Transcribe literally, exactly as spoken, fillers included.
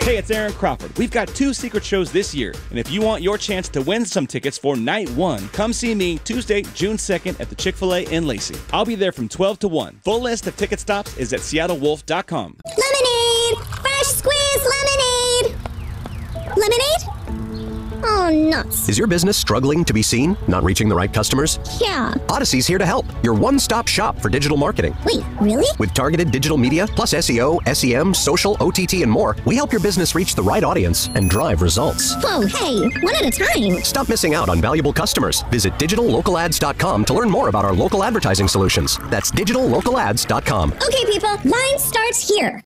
Hey, it's Aaron Crawford. We've got two secret shows this year, and if you want your chance to win some tickets for night one, come see me Tuesday, June second at the Chick-fil-A in Lacey. I'll be there from twelve to one. Full list of ticket stops is at seattle wolf dot com. Lemonade! Fresh squeezed lemonade! Lemonade? Oh, nuts. Is your business struggling to be seen? Not reaching the right customers? Yeah. Odyssey's here to help. Your one-stop shop for digital marketing. Wait, really? With targeted digital media, plus S E O, S E M, social, O T T, and more, we help your business reach the right audience and drive results. Whoa, hey, one at a time. Stop missing out on valuable customers. Visit digital local ads dot com to learn more about our local advertising solutions. That's digital local ads dot com. Okay, people, line starts here.